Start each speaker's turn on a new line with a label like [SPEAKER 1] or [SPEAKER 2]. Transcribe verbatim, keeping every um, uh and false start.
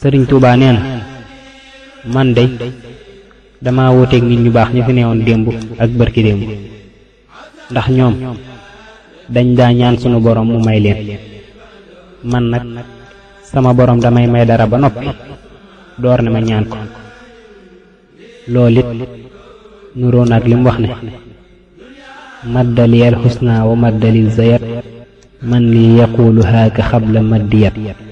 [SPEAKER 1] Sëriñ Tuubaa nee na man de dama wuteeg nit ñu baax ñu fi newoon démb ak barki démb ndax ñoom dañ daa ñaan sunu borom mu may leen man nag sama borom damay may dara ba noppi door ne ma ñaan ko loolu it nuroon ak li mu wax ne maddaliyal xusna wa maddali zayat man li yaqulu haaka xabla maddiyat